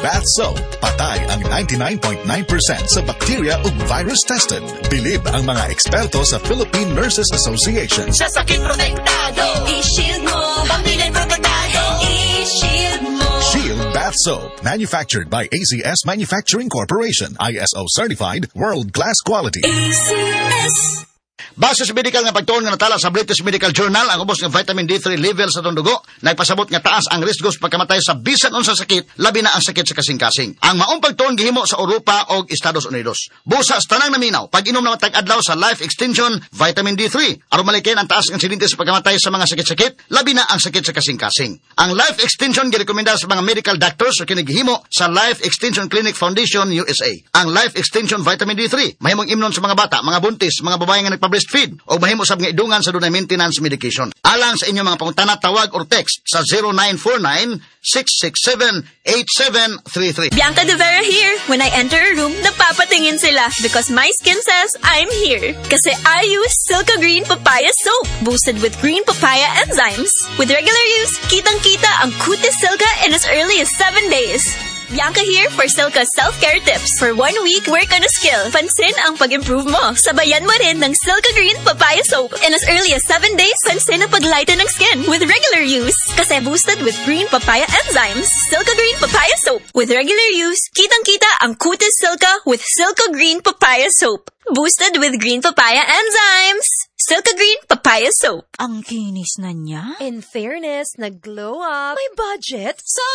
Bath Soap. Patay ang 99.9% sa bacteria ug virus tested. Bilib ang mga eksperto sa Philippine Nurses Association. Sa sakit protektado, i-shield mo. Pamilya protektado, i-shield mo. Shield Bath Soap. Manufactured by ACS Manufacturing Corporation. ISO certified, world-class quality. ACS. Base sa medical nga pagtuon nga natala sa British Medical Journal, ang ubos ng vitamin D3 level sa dugo nagpasabot nga taas ang risko sa pagkamatay sa bisan unsa sakit, labi na ang sakit sa kasing-kasing. Ang maong pagtuon gihimo sa Europa o Estados Unidos. Busa sa tanang naminaw, pag-inom na matag-adlaw sa Life Extension Vitamin D3 aron malikin ang taas ng insidente sa pagkamatay sa mga sakit-sakit, labi na ang sakit sa kasing-kasing. Ang Life Extension girekomenda sa mga medical doctors o kinigihimo sa Life Extension Clinic Foundation USA. Ang Life Extension Vitamin D3 mahimong imnon sa mga bata, mga buntis, mga babae nga nagpa-breastfeed o mahimo sab nga idungan sa dunay maintenance medication. Alang sa inyong mga pangutana, tawag or text sa 0949-667-8733. Bianca De Vera here. When I enter a room, napapatingin sila because my skin says I'm here. Kasi I use Silka Green Papaya Soap, boosted with green papaya enzymes. With regular use, kitang-kita ang kutis Silka in as early as 7 days. Bianca here for Silka self-care tips. For 1 week, work on a skill. Pansin ang pag-improve mo. Sabayan mo rin ng Silka Green Papaya Soap. In as early as 7 days, pansin ang pag-lighten ng skin with regular use. Kasi boosted with green papaya enzymes. Silka Green Papaya Soap. With regular use, kitang-kita ang kutis Silka with Silka Green Papaya Soap. Boosted with green papaya enzymes. Silka Green Papaya Soap. Ang kinis na niya. In fairness, nag-glow up. May budget.